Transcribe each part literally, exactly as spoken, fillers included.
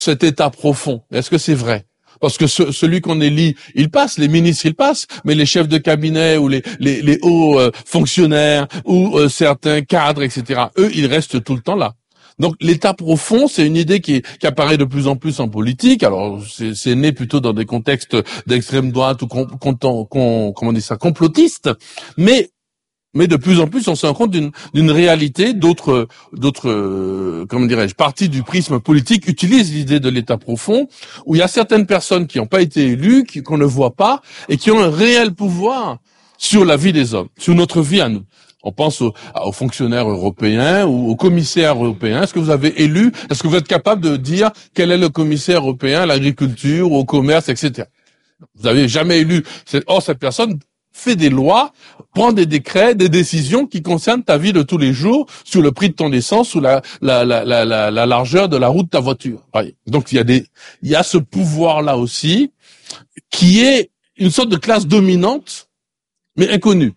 cet état profond. Est-ce que c'est vrai? Parce que ce, celui qu'on élit, il passe, les ministres, ils passent, mais les chefs de cabinet ou les, les, les hauts euh, fonctionnaires ou euh, certains cadres, et cetera, eux, ils restent tout le temps là. Donc l'état profond, c'est une idée qui, est, qui apparaît de plus en plus en politique. Alors c'est, c'est né plutôt dans des contextes d'extrême droite ou con, con, con, comment on dit ça, complotistes, mais mais de plus en plus, on se rend compte d'une, d'une réalité. D'autres, d'autres, euh, comment dirais-je, parties du prisme politique utilisent l'idée de l'État profond, où il y a certaines personnes qui n'ont pas été élues, qui, qu'on ne voit pas, et qui ont un réel pouvoir sur la vie des hommes, sur notre vie à nous. On pense aux, aux fonctionnaires européens ou aux commissaires européens. Est-ce que vous avez élu? Est-ce que vous êtes capable de dire quel est le commissaire européen à l'agriculture, au commerce, et cetera? Vous n'avez jamais élu. Or, cette personne fait des lois, prend des décrets, des décisions qui concernent ta vie de tous les jours, sur le prix de ton essence ou la, la, la, la, la, la largeur de la route de ta voiture. Donc il y a des, il y a ce pouvoir-là aussi, qui est une sorte de classe dominante, mais inconnue.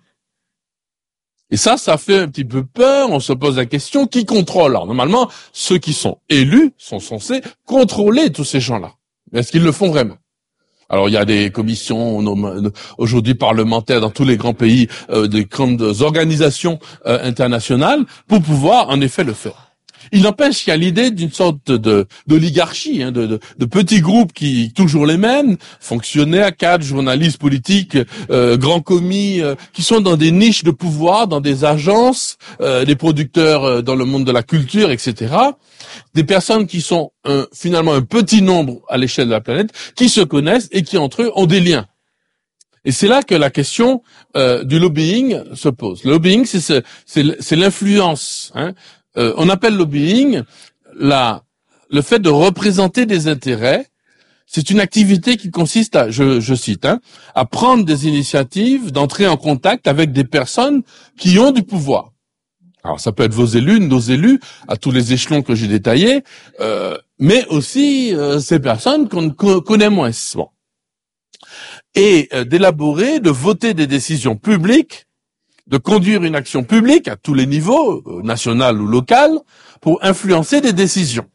Et ça, ça fait un petit peu peur. On se pose la question, qui contrôle? Alors normalement, ceux qui sont élus sont censés contrôler tous ces gens-là. Mais est-ce qu'ils le font vraiment? Alors il y a des commissions aujourd'hui parlementaires dans tous les grands pays, euh, des grandes organisations euh, internationales pour pouvoir en effet le faire. Il n'empêche qu'il y a l'idée d'une sorte de d'oligarchie, hein, de, de, de petits groupes qui toujours les mêmes, fonctionnaires, cadres, journalistes, politiques, euh, grands commis, euh, qui sont dans des niches de pouvoir, dans des agences, euh, des producteurs euh, dans le monde de la culture, et cetera. Des personnes qui sont un, finalement un petit nombre à l'échelle de la planète, qui se connaissent et qui entre eux ont des liens. Et c'est là que la question euh, du lobbying se pose. Le lobbying, c'est, c'est, c'est, c'est l'influence. Hein. Euh, on appelle lobbying la, le fait de représenter des intérêts. C'est une activité qui consiste à, je, je cite, hein, à prendre des initiatives, d'entrer en contact avec des personnes qui ont du pouvoir. Alors ça peut être vos élus, nos élus, à tous les échelons que j'ai détaillés, euh, mais aussi euh, ces personnes qu'on co- connaît moins. Bon. Et euh, d'élaborer, de voter des décisions publiques, de conduire une action publique à tous les niveaux, euh, national ou local, pour influencer des décisions.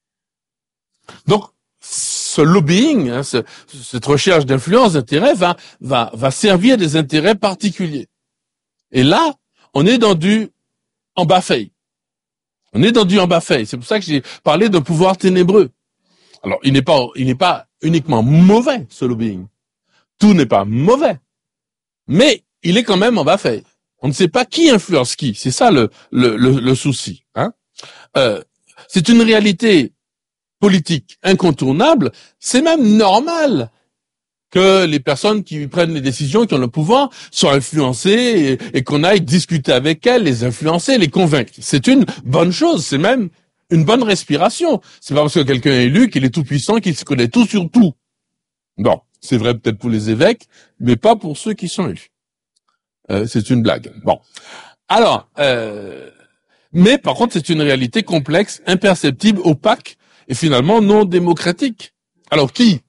Donc, ce lobbying, hein, ce, cette recherche d'influence, d'intérêt, va, va, va servir des intérêts particuliers. Et là, on est dans du en bas-fait. On est dans du en bas-fait. C'est pour ça que j'ai parlé de pouvoir ténébreux. Alors, il n'est pas, il n'est pas uniquement mauvais, ce lobbying. Tout n'est pas mauvais. Mais il est quand même en bas-fait. On ne sait pas qui influence qui. C'est ça le, le, le, le souci. Hein euh, c'est une réalité politique incontournable. C'est même normal que les personnes qui prennent les décisions, qui ont le pouvoir, soient influencées et, et qu'on aille discuter avec elles, les influencer, les convaincre. C'est une bonne chose, c'est même une bonne respiration. C'est pas parce que quelqu'un est élu qu'il est tout puissant, qu'il se connaît tout sur tout. Bon, c'est vrai peut-être pour les évêques, mais pas pour ceux qui sont élus. Euh, c'est une blague. Bon, alors, euh, mais par contre, c'est une réalité complexe, imperceptible, opaque et finalement non démocratique. Alors qui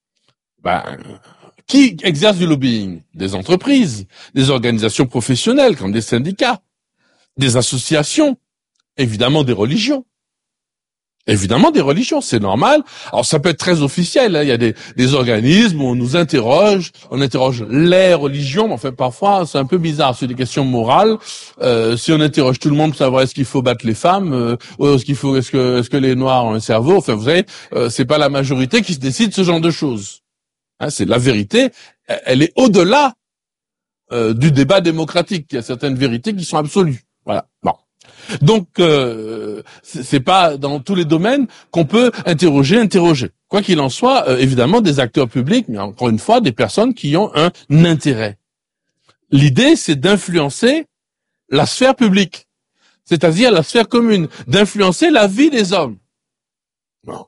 Ben, qui exerce du lobbying? Des entreprises, des organisations professionnelles comme des syndicats, des associations, évidemment des religions. Évidemment des religions, c'est normal. Alors ça peut être très officiel, hein. Il y a des, des organismes où on nous interroge, on interroge les religions, mais enfin parfois c'est un peu bizarre, c'est des questions morales. Euh, si on interroge tout le monde pour savoir est-ce qu'il faut battre les femmes, euh, ou est-ce qu'il faut, est-ce que, est-ce que les Noirs ont un cerveau, enfin vous savez, euh, c'est pas la majorité qui se décide ce genre de choses. Hein, c'est la vérité, elle est au-delà euh, du débat démocratique. Il y a certaines vérités qui sont absolues. Voilà. Bon. Donc, euh, c'est pas dans tous les domaines qu'on peut interroger, interroger. Quoi qu'il en soit, euh, évidemment, des acteurs publics, mais encore une fois, des personnes qui ont un intérêt. L'idée, c'est d'influencer la sphère publique, c'est-à-dire la sphère commune, d'influencer la vie des hommes. Bon.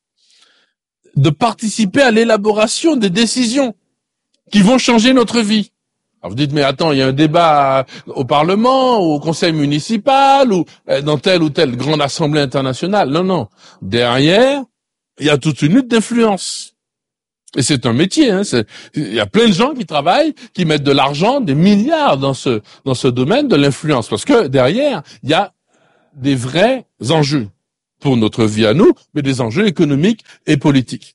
De participer à l'élaboration des décisions qui vont changer notre vie. Alors vous dites, mais attends, il y a un débat au Parlement, ou au Conseil municipal, ou dans telle ou telle grande assemblée internationale. Non, non. Derrière, il y a toute une lutte d'influence. Et c'est un métier. Hein. C'est, il y a plein de gens qui travaillent, qui mettent de l'argent, des milliards dans ce dans ce domaine de l'influence. Parce que derrière, il y a des vrais enjeux. pour notre vie à nous, mais des enjeux économiques et politiques.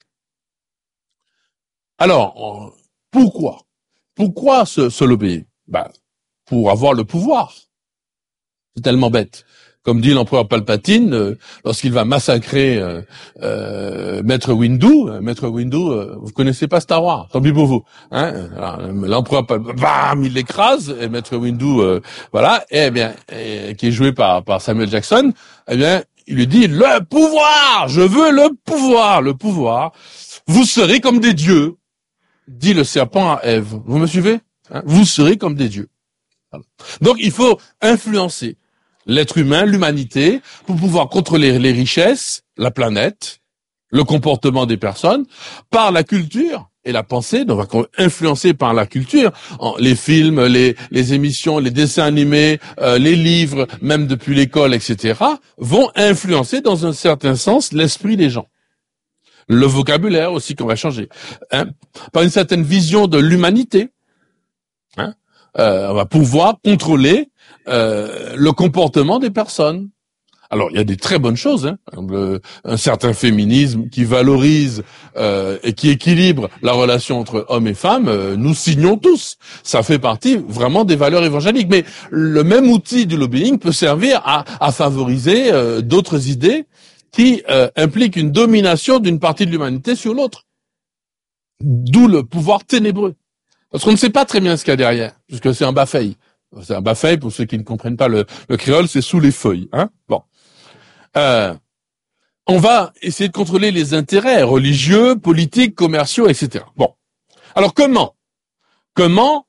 Alors, pourquoi Pourquoi se, se lobbying? Ben, pour avoir le pouvoir. C'est tellement bête. Comme dit l'empereur Palpatine, euh, lorsqu'il va massacrer euh, euh, Maître Windu, euh, Maître Windu, euh, vous connaissez pas Star Wars, tant pis pour vous. Hein, l'empereur Palpatine, bam, il l'écrase, et Maître Windu, euh, voilà, et eh bien, et, qui est joué par, par Samuel Jackson, eh bien, il lui dit, le pouvoir, je veux le pouvoir, le pouvoir, vous serez comme des dieux, dit le serpent à Ève. Vous me suivez? Hein, vous serez comme des dieux. Voilà. Donc, il faut influencer l'être humain, l'humanité, pour pouvoir contrôler les richesses, la planète, le comportement des personnes, par la culture et la pensée, donc influencé par la culture, les films, les, les émissions, les dessins animés, euh, les livres, même depuis l'école, et cetera, vont influencer dans un certain sens l'esprit des gens. Le vocabulaire aussi qu'on va changer, hein, par une certaine vision de l'humanité, hein, euh, on va pouvoir contrôler Euh, le comportement des personnes. Alors, il y a des très bonnes choses, hein. Le, un certain féminisme qui valorise euh, et qui équilibre la relation entre hommes et femmes, euh, nous signons tous. Ça fait partie vraiment des valeurs évangéliques. Mais le même outil du lobbying peut servir à, à favoriser euh, d'autres idées qui euh, impliquent une domination d'une partie de l'humanité sur l'autre. D'où le pouvoir ténébreux. Parce qu'on ne sait pas très bien ce qu'il y a derrière, puisque c'est un bafeille. C'est un bafeille, pour ceux qui ne comprennent pas le, le créole, c'est sous les feuilles. Hein, bon, euh, on va essayer de contrôler les intérêts religieux, politiques, commerciaux, et cetera. Bon, alors comment Comment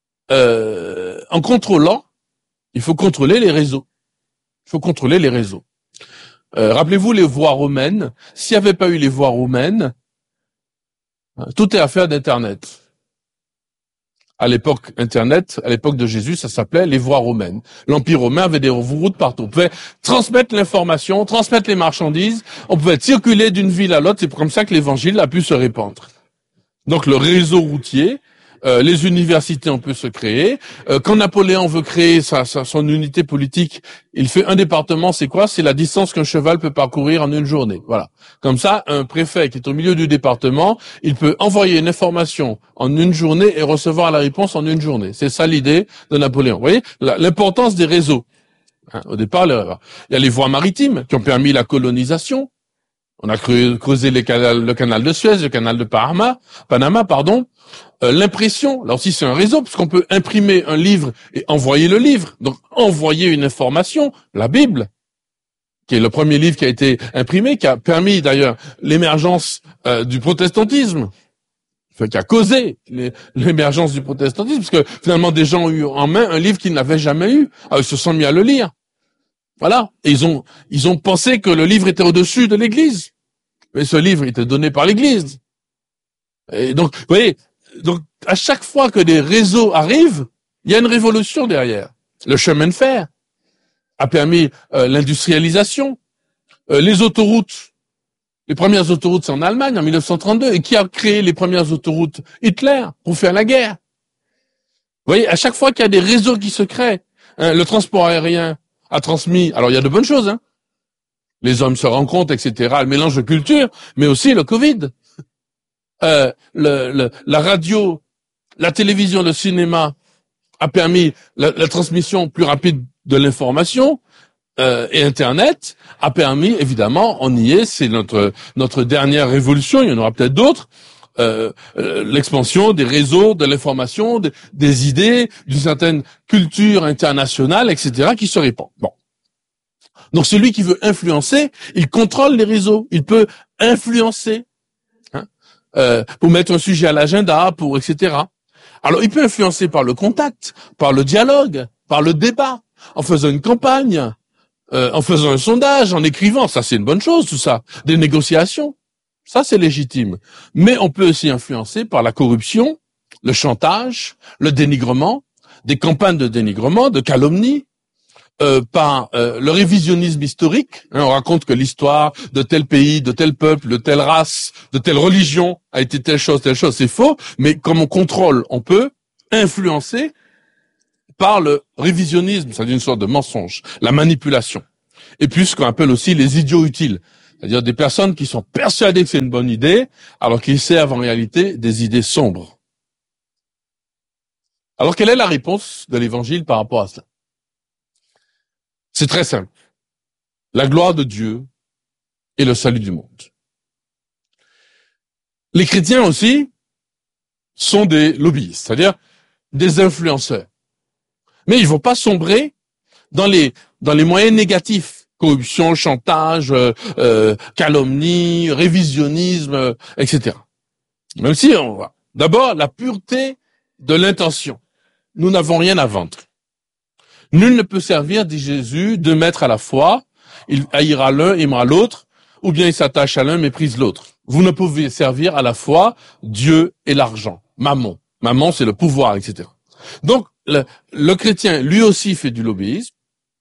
euh, en contrôlant, il faut contrôler les réseaux. Il faut contrôler les réseaux. Euh, rappelez-vous les voies romaines. S'il n'y avait pas eu les voies romaines, tout est affaire d'Internet. À l'époque Internet, à l'époque de Jésus, ça s'appelait les voies romaines. L'Empire romain avait des routes partout. On pouvait transmettre l'information, transmettre les marchandises, on pouvait circuler d'une ville à l'autre. C'est comme ça que l'évangile a pu se répandre. Donc le réseau routier, euh, les universités, on peut se créer. Euh, quand Napoléon veut créer sa, sa, son unité politique, il fait un département, c'est quoi? C'est la distance qu'un cheval peut parcourir en une journée. Voilà. Comme ça, un préfet qui est au milieu du département, il peut envoyer une information en une journée et recevoir la réponse en une journée. C'est ça l'idée de Napoléon. Vous voyez l'importance des réseaux. Hein, au départ, il y a les voies maritimes qui ont permis la colonisation. On a creusé les canals, le canal de Suez, le canal de Panama, Panama, pardon. Euh, l'impression, là aussi c'est un réseau, parce qu'on peut imprimer un livre et envoyer le livre. Donc envoyer une information, la Bible, qui est le premier livre qui a été imprimé, qui a permis d'ailleurs l'émergence euh, du protestantisme, enfin, qui a causé les, l'émergence du protestantisme, parce que finalement des gens ont eu en main un livre qu'ils n'avaient jamais eu. Alors, ils se sont mis à le lire. Voilà. Et ils ont, ils ont pensé que le livre était au-dessus de l'Église. Mais ce livre était donné par l'Église. Et donc, vous voyez, donc, à chaque fois que des réseaux arrivent, il y a une révolution derrière. Le chemin de fer a permis euh, l'industrialisation. Euh, les autoroutes, les premières autoroutes, c'est en Allemagne, en mille neuf cent trente-deux. Et qui a créé les premières autoroutes? Hitler, pour faire la guerre. Vous voyez, à chaque fois qu'il y a des réseaux qui se créent, hein, le transport aérien a transmis, alors il y a de bonnes choses, hein. Les hommes se rencontrent, et cetera, le mélange de culture, mais aussi le Covid. Euh, le, le, la radio, la télévision, le cinéma a permis la, la transmission plus rapide de l'information, euh, et Internet a permis, évidemment, on y est, c'est notre notre dernière révolution, il y en aura peut-être d'autres, euh, euh, l'expansion des réseaux, de l'information, de, des idées, d'une certaine culture internationale, et cetera, qui se répand. Bon. Donc celui qui veut influencer, il contrôle les réseaux, il peut influencer, hein, euh, pour mettre un sujet à l'agenda, pour et cetera. Alors il peut influencer par le contact, par le dialogue, par le débat, en faisant une campagne, euh, en faisant un sondage, en écrivant. Ça c'est une bonne chose, tout ça. Des négociations, ça c'est légitime. Mais on peut aussi influencer par la corruption, le chantage, le dénigrement, des campagnes de dénigrement, de calomnie. Euh, par euh, le révisionnisme historique, hein, on raconte que l'histoire de tel pays, de tel peuple, de telle race, de telle religion a été telle chose, telle chose, c'est faux, mais comme on contrôle, on peut influencer par le révisionnisme, c'est une sorte de mensonge, la manipulation. Et puis ce qu'on appelle aussi les idiots utiles. C'est-à-dire des personnes qui sont persuadées que c'est une bonne idée, alors qu'ils servent en réalité des idées sombres. Alors quelle est la réponse de l'évangile par rapport à cela? C'est très simple. La gloire de Dieu et le salut du monde. Les chrétiens aussi sont des lobbyistes, c'est-à-dire des influenceurs. Mais ils vont pas sombrer dans les dans les moyens négatifs, corruption, chantage, euh, euh, calomnie, révisionnisme, euh, et cetera. Même si on voit d'abord la pureté de l'intention. Nous n'avons rien à vendre. Nul ne peut servir, dit Jésus, deux maîtres à la fois. Il haïra l'un, aimera l'autre, ou bien il s'attache à l'un, méprise l'autre. Vous ne pouvez servir à la fois Dieu et l'argent. Mammon. Mammon, c'est le pouvoir, et cetera. Donc, le, le chrétien, lui aussi, fait du lobbyisme,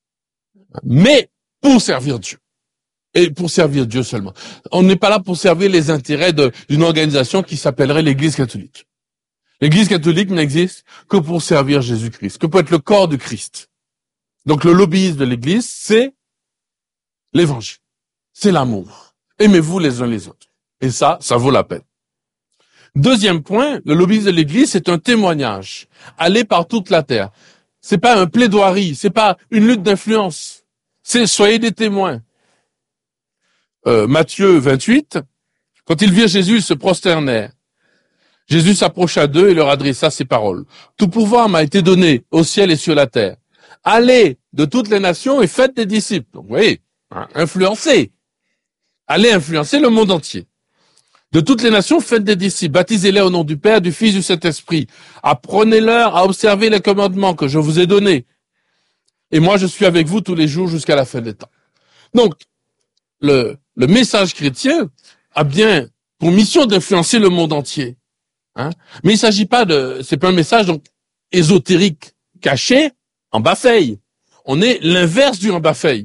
mais pour servir Dieu. Et pour servir Dieu seulement. On n'est pas là pour servir les intérêts de, d'une organisation qui s'appellerait l'Église catholique. L'Église catholique n'existe que pour servir Jésus-Christ, que pour être le corps du Christ. Donc le lobbyisme de l'Église, c'est l'évangile. C'est l'amour. Aimez-vous les uns les autres. Et ça, ça vaut la peine. Deuxième point, le lobbyisme de l'Église, c'est un témoignage. Aller par toute la terre. C'est pas un plaidoirie, c'est pas une lutte d'influence. C'est soyez des témoins. Euh, Matthieu vingt-huit, quand ils virent Jésus, ils se prosternèrent. Jésus s'approcha d'eux et leur adressa ces paroles. Tout pouvoir m'a été donné au ciel et sur la terre. Allez de toutes les nations et faites des disciples. Donc, vous voyez, hein, influencez. Allez influencer le monde entier. De toutes les nations, faites des disciples. Baptisez-les au nom du Père, du Fils, du Saint-Esprit. Apprenez-leur à observer les commandements que je vous ai donnés. Et moi, je suis avec vous tous les jours jusqu'à la fin des temps. Donc, le, le message chrétien a bien pour mission d'influencer le monde entier. Hein? Mais il ne s'agit pas de, c'est pas un message donc ésotérique, caché, en bas-feuille. On est l'inverse du en bas-feuille.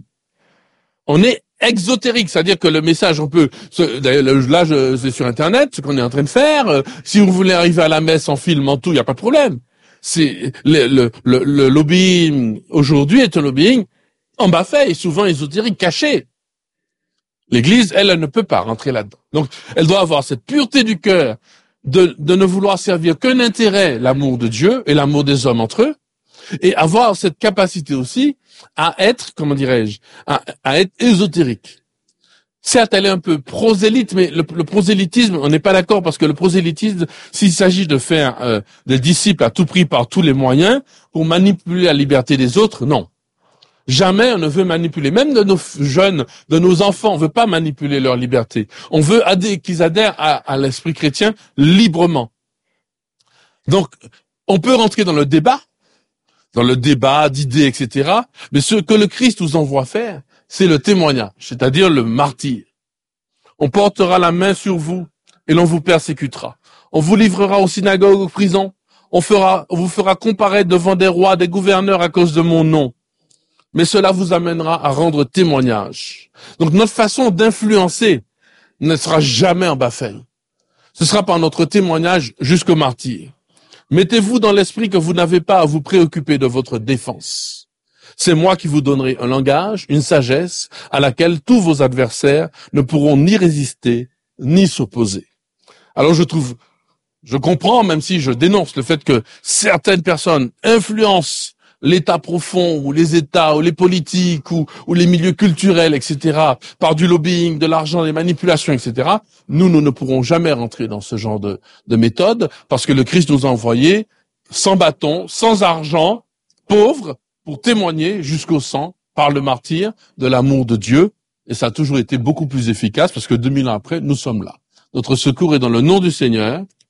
On est exotérique, c'est-à-dire que le message, on peut, là, je, c'est sur Internet, ce qu'on est en train de faire. Si vous voulez arriver à la messe en film, en tout, il n'y a pas de problème. C'est le, le, le, le lobbying aujourd'hui est un lobbying en bas-feuille, souvent ésotérique, caché. L'Église, elle, elle ne peut pas rentrer là-dedans. Donc, elle doit avoir cette pureté du cœur de, de ne vouloir servir qu'un intérêt, l'amour de Dieu et l'amour des hommes entre eux, et avoir cette capacité aussi à être, comment dirais-je, à, à être ésotérique. Certes, elle est un peu prosélyte, mais le, le prosélytisme, on n'est pas d'accord parce que le prosélytisme, s'il s'agit de faire euh, des disciples à tout prix par tous les moyens pour manipuler la liberté des autres, non. Jamais on ne veut manipuler, même de nos jeunes, de nos enfants, on veut pas manipuler leur liberté. On veut adé- qu'ils adhèrent à, à l'esprit chrétien librement. Donc, on peut rentrer dans le débat, dans le débat d'idées, et cetera. Mais ce que le Christ nous envoie faire, c'est le témoignage, c'est-à-dire le martyr. On portera la main sur vous et l'on vous persécutera. On vous livrera aux synagogues, aux prisons. On fera, on vous fera comparaître devant des rois, des gouverneurs à cause de mon nom. Mais cela vous amènera à rendre témoignage. Donc notre façon d'influencer ne sera jamais en bas-feuille. Ce sera par notre témoignage jusqu'au martyr. Mettez-vous dans l'esprit que vous n'avez pas à vous préoccuper de votre défense. C'est moi qui vous donnerai un langage, une sagesse à laquelle tous vos adversaires ne pourront ni résister, ni s'opposer. Alors je trouve, je comprends, même si je dénonce le fait que certaines personnes influencent l'État profond, ou les États, ou les politiques, ou, ou les milieux culturels, et cetera, par du lobbying, de l'argent, des manipulations, et cetera, nous, nous ne pourrons jamais rentrer dans ce genre de, de méthode, parce que le Christ nous a envoyés sans bâton, sans argent, pauvres, pour témoigner jusqu'au sang, par le martyr, de l'amour de Dieu, et ça a toujours été beaucoup plus efficace, parce que deux mille ans après, nous sommes là. Notre secours est dans le nom du Seigneur,